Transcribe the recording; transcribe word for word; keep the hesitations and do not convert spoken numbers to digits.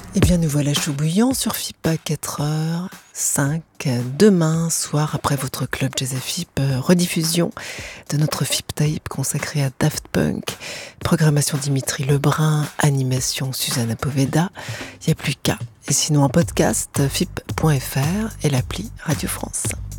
Eh bien, nous voilà chaud bouillant sur F I P à quatre heures cinq. Demain soir, après votre club Jazz F I P, rediffusion de notre F I P Tape consacré à Daft Punk. Programmation Dimitri Lebrun, animation Susanna Poveda. Il n'y a plus qu'à. Et sinon en podcast, F I P point F R et l'appli Radio France.